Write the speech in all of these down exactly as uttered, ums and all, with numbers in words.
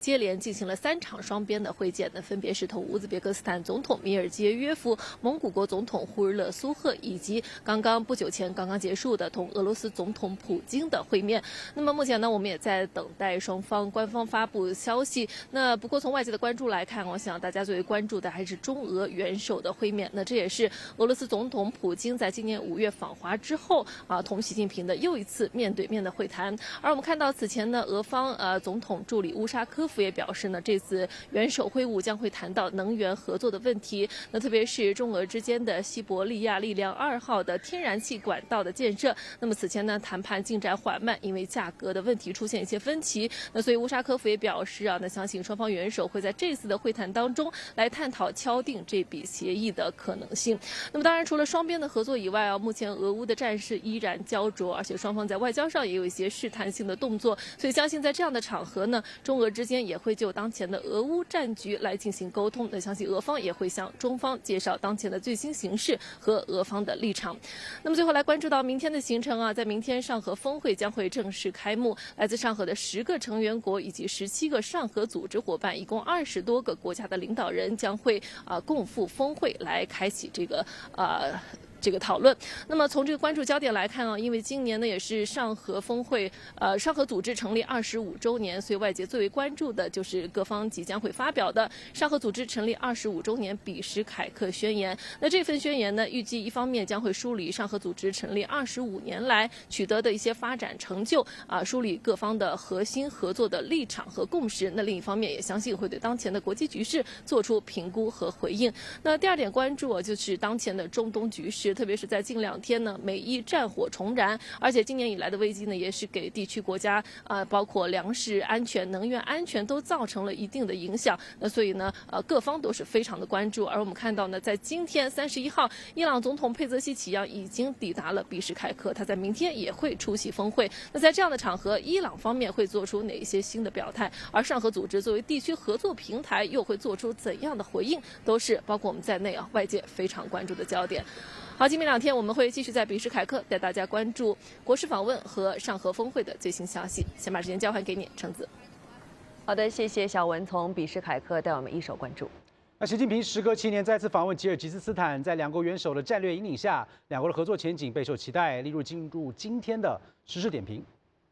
接连进行了三场双边的会见，那分别是同乌兹别克斯坦总统米尔基耶约夫、蒙古国总统呼日勒苏赫，以及刚刚不久前刚刚结束的同俄罗斯总统普京的会面。那么目前呢，我们也在等待双方官方发布消息。那不过从外界的关注来看，我想大家最为关注的还是中俄元首的会面。那这也是俄罗斯总统普京在今年五月访华之后啊，同习近平的又一次面对面的会谈。而我们看到此前呢，俄方呃总统助理乌沙科夫也表示呢，这次元首会晤将会谈到能源合作的问题，那特别是中俄之间的西伯利亚力量二号的天然气管道的建设。那么此前呢，谈判进展缓慢，因为价格的问题出现一些分歧。那所以乌沙科夫也表示啊，那相信双方元首会在这次的会谈当中来探讨敲定这笔协议的可能性。那么当然，除了双边的合作以外啊，目前俄乌的战事依然焦灼，而且双方在外交上也有一些试探性的动作。所以相信在这样的场合呢，中俄之间也会就当前的俄乌战局来进行沟通。那相信俄方也会向中方介绍当前的最新形势和俄方的立场。那么最后来关注到明天的行程啊，在明天上合峰会将会正式开幕，来自上合的十个成员国以及十七个上合组织伙伴，一共二十多个国家的领导人将会啊、呃、共赴峰会来开启这个呃。这个讨论。那么从这个关注焦点来看啊，因为今年呢也是上合峰会，呃，上合组织成立二十五周年，所以外界最为关注的就是各方即将会发表的上合组织成立二十五周年比什凯克宣言。那这份宣言呢，预计一方面将会梳理上合组织成立二十五年来取得的一些发展成就啊，梳理各方的核心合作的立场和共识。那另一方面也相信会对当前的国际局势做出评估和回应。那第二点关注啊，就是当前的中东局势。特别是在近两天呢，美伊战火重燃，而且今年以来的危机呢，也是给地区国家呃，包括粮食安全、能源安全都造成了一定的影响。那所以呢，呃，各方都是非常的关注。而我们看到呢，在今天三十一号，伊朗总统佩泽西奇扬已经抵达了比什凯克，他在明天也会出席峰会。那在这样的场合，伊朗方面会做出哪一些新的表态？而上合组织作为地区合作平台，又会做出怎样的回应？都是包括我们在内啊，外界非常关注的焦点。好，今明两天我们会继续在比什凯克带大家关注国事访问和上合峰会的最新消息。先把时间交还给你，橙子。 好的，谢谢小文从比什凯克带我们一手关注。 那习近平时隔七年再次访问吉尔吉斯斯坦，在两国元首的战略引领下，两国的合作前景备受期待。例如进入今天的时事点评。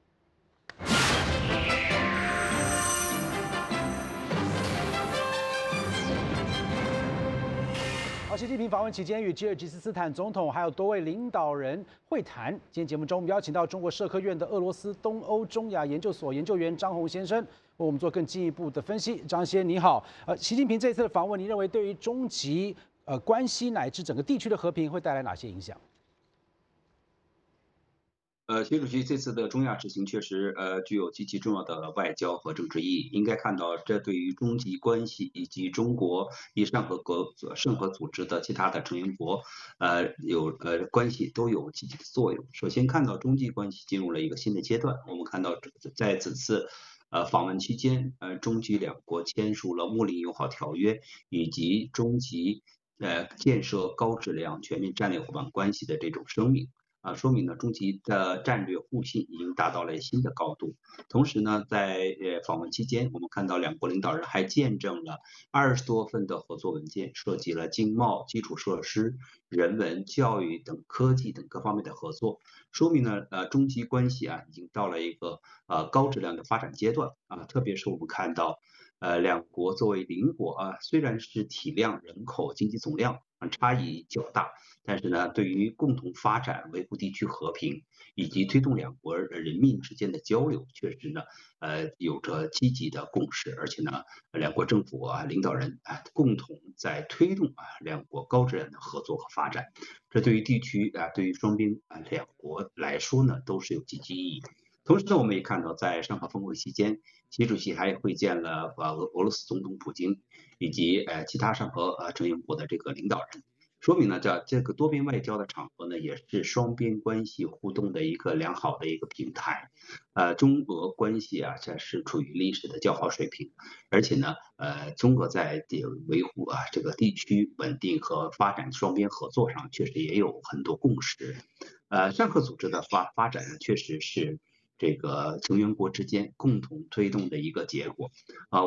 好，习近平访问期间与吉尔吉斯斯坦总统还有多位领导人会谈。今天节目中，我们邀请到中国社科院的俄罗斯东欧中亚研究所研究员张宏先生，为我们做更进一步的分析。张先生你好，呃，习近平这次的访问，你认为对于中吉呃关系乃至整个地区的和平会带来哪些影响？ 呃，习主席这次的中亚之行确实呃具有极其重要的外交和政治意义。应该看到，这对于中吉关系以及中国与上合国上合组织的其他的成员国，呃有呃关系都有积极的作用。首先看到中吉关系进入了一个新的阶段，我们看到在此次呃访问期间，呃中吉两国签署了睦邻友好条约，以及中吉呃建设高质量全面战略伙伴关系的这种声明。啊，说明呢，中吉的战略互信已经达到了新的高度。同时呢，在呃访问期间，我们看到两国领导人还见证了二十多份的合作文件，涉及了经贸、基础设施、人文、教育等科技等各方面的合作，说明呢，呃，中吉关系啊，已经到了一个呃高质量的发展阶段啊。特别是我们看到，呃，两国作为邻国啊，虽然是体量、人口、经济总量啊差异较大。但是呢，对于共同发展、维护地区和平以及推动两国人民之间的交流，确实呢，呃，有着积极的共识，而且呢，两国政府啊领导人啊共同在推动啊两国高质量的合作和发展。这对于地区啊，对于双边啊两国来说呢，都是有积极意义。同时呢，我们也看到，在上合峰会期间，习主席还会见了呃俄俄罗斯总统普京以及呃其他上合呃成员国的这个领导人。说明呢，这这个多边外交的场合呢，也是双边关系互动的一个良好的一个平台。呃，中俄关系啊，这是处于历史的较好水平，而且呢，呃，中俄在维护啊这个地区稳定和发展双边合作上，确实也有很多共识。呃，上合组织的发发展确实是这个成员国之间共同推动的一个结果啊。